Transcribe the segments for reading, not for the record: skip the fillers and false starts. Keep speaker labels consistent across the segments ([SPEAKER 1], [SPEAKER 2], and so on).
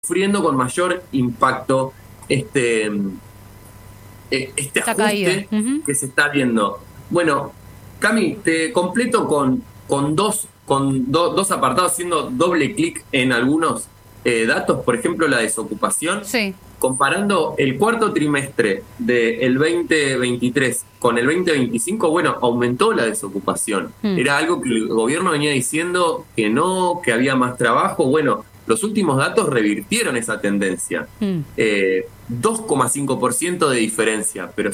[SPEAKER 1] sufriendo con mayor impacto
[SPEAKER 2] Esta
[SPEAKER 1] ajuste
[SPEAKER 2] caída. Ujú.
[SPEAKER 1] que se está viendo. Bueno, Cami, te completo con dos apartados, haciendo doble clic en algunos datos, por ejemplo, la desocupación,
[SPEAKER 2] Sí.
[SPEAKER 1] comparando el cuarto trimestre del 2023 con el 2025, bueno, aumentó la desocupación.
[SPEAKER 2] Mm.
[SPEAKER 1] Era algo que el gobierno venía diciendo que no, que había más trabajo. Bueno, los últimos datos revirtieron esa tendencia.
[SPEAKER 2] Mm.
[SPEAKER 1] 2,5% de diferencia, pero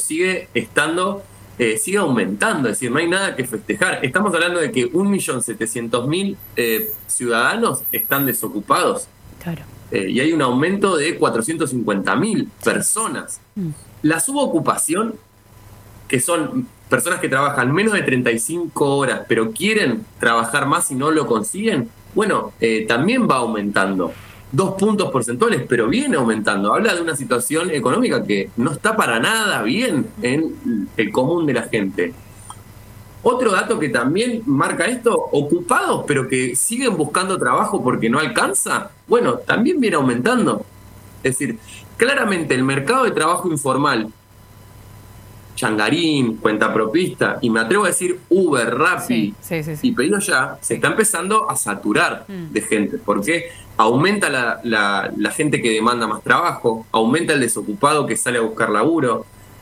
[SPEAKER 1] sigue aumentando, es decir, no hay nada que festejar. Estamos hablando de que 1.700.000 ciudadanos están desocupados,
[SPEAKER 2] Claro.
[SPEAKER 1] y hay un aumento de 450.000
[SPEAKER 2] Sí.
[SPEAKER 1] personas.
[SPEAKER 2] Mm.
[SPEAKER 1] La subocupación, que son personas que trabajan menos de 35 horas, pero quieren trabajar más y no lo consiguen, bueno, también va aumentando. 2 puntos porcentuales, pero viene aumentando. Habla de una situación económica que no está para nada bien en el común de la gente. Otro dato que también marca esto, ocupados, pero que siguen buscando trabajo porque no alcanza, bueno, también viene aumentando. Es decir, claramente el mercado de trabajo informal, Changarín, Cuentapropista, y me atrevo a decir Uber, Rappi
[SPEAKER 2] Sí.
[SPEAKER 1] y Pedido Ya, se está empezando a saturar
[SPEAKER 2] Mm.
[SPEAKER 1] de gente, porque aumenta la gente que demanda más trabajo, aumenta el desocupado que sale a buscar laburo.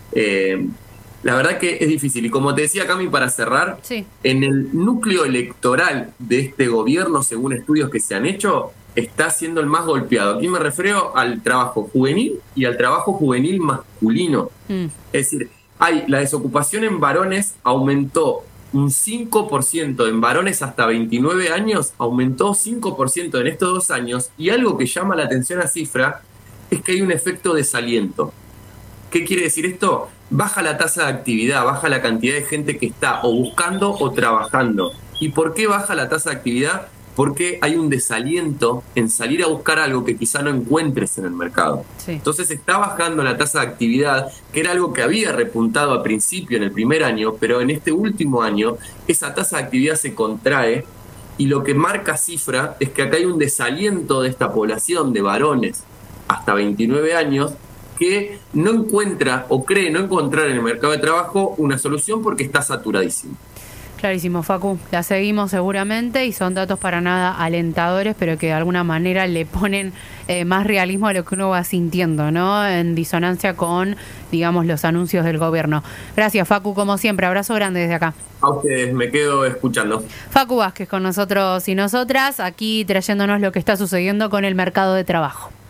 [SPEAKER 1] La verdad que es difícil. Y como te decía, Cami, para cerrar,
[SPEAKER 2] Sí.
[SPEAKER 1] en el núcleo electoral de este gobierno, según estudios que se han hecho, está siendo el más golpeado. Aquí me refiero al trabajo juvenil y al trabajo juvenil masculino.
[SPEAKER 2] Mm.
[SPEAKER 1] Es decir, la desocupación en varones aumentó un 5%, en varones hasta 29 años, aumentó 5% en estos 2 años, y algo que llama la atención a cifra es que hay un efecto desaliento. ¿Qué quiere decir esto? Baja la tasa de actividad, baja la cantidad de gente que está o buscando o trabajando. ¿Y por qué baja la tasa de actividad? Porque hay un desaliento en salir a buscar algo que quizá no encuentres en el mercado.
[SPEAKER 2] Sí.
[SPEAKER 1] Entonces está bajando la tasa de actividad, que era algo que había repuntado a principio en el primer año, pero en este último año esa tasa de actividad se contrae, y lo que marca cifra es que acá hay un desaliento de esta población de varones hasta 29 años que no encuentra o cree no encontrar en el mercado de trabajo una solución porque está saturadísimo.
[SPEAKER 2] Clarísimo, Facu. La seguimos seguramente y son datos para nada alentadores, pero que de alguna manera le ponen más realismo a lo que uno va sintiendo, ¿no? En disonancia con, digamos, los anuncios del gobierno. Gracias, Facu, como siempre. Abrazo grande desde acá.
[SPEAKER 1] A ustedes, me quedo escuchando.
[SPEAKER 2] Facu Vázquez con nosotros y nosotras, aquí trayéndonos lo que está sucediendo con el mercado de trabajo.